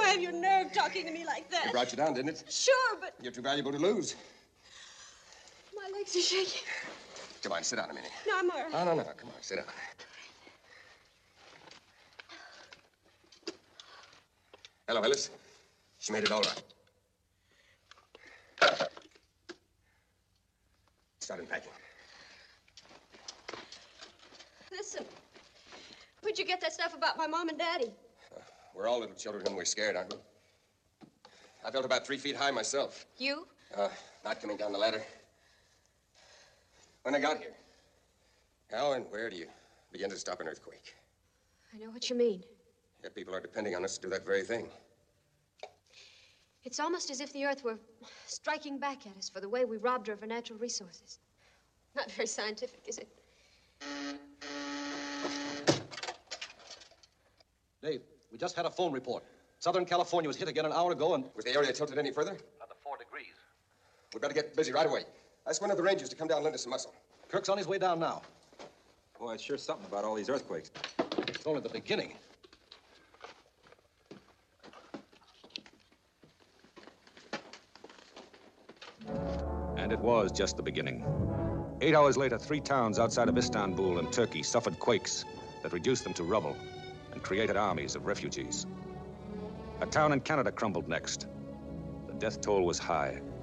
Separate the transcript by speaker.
Speaker 1: have your nerve talking to me like that?
Speaker 2: It brought you down, didn't it?
Speaker 1: Sure, but...
Speaker 2: You're too valuable to lose.
Speaker 1: My legs are shaking.
Speaker 2: Come on, sit down a minute.
Speaker 1: No, I'm all right.
Speaker 2: No. Come on, sit down. Hello, Ellis. She made it all right. Start unpacking.
Speaker 1: Listen, where'd you get that stuff about my mom and daddy?
Speaker 2: We're all little children when we're scared, aren't we? I felt about 3 feet high myself.
Speaker 1: You?
Speaker 2: Not coming down the ladder. When I got here, how and where do you begin to stop an earthquake?
Speaker 1: I know what you mean.
Speaker 2: Yet people are depending on us to do that very thing.
Speaker 1: It's almost as if the Earth were striking back at us for the way we robbed her of her natural resources. Not very scientific, is it?
Speaker 3: Dave, we just had a phone report. Southern California was hit again an hour ago and...
Speaker 2: Was the area tilted any further?
Speaker 3: Another 4 degrees.
Speaker 2: We better get busy right away. Ask one of the Rangers to come down and lend us some muscle.
Speaker 3: Kirk's on his way down now.
Speaker 4: Boy, it's sure something about all these earthquakes.
Speaker 3: It's only the beginning.
Speaker 5: And it was just the beginning. 8 hours later, 3 towns outside of Istanbul in Turkey suffered quakes that reduced them to rubble and created armies of refugees. A town in Canada crumbled next. The death toll was high.